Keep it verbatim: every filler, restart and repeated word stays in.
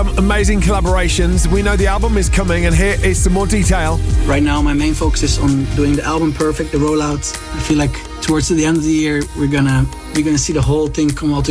Amazing collaborations. We know the album is coming, and here is some more detail. Right now, my main focus is on doing the album perfect, the rollouts. I feel like towards the end of the year, we're gonna we're gonna see the whole thing come all together.